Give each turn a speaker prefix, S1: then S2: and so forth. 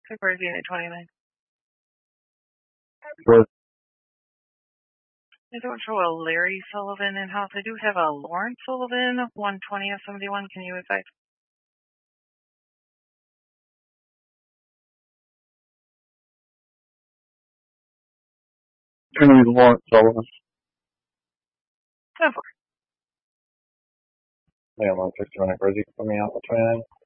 S1: February unit 29.
S2: Good.
S1: I don't show a Larry Sullivan in house. I do have a Lawrence Sullivan, 120 of 71. Can you advise?
S2: Henry Lawrence Sullivan.
S1: 10-4.
S2: Yeah, 160 minute Rosie for me out 29.